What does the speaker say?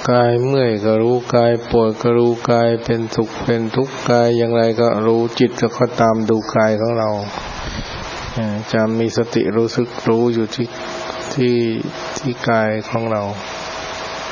กายเมื่อยก็รู้กายปวดก็รู้กายเป็นสุขเป็นทุกข์กายอย่างไรก็รู้จิตก็ตามดูกายของเราจะมีสติรู้สึกรู้อยู่ที่กายของเรา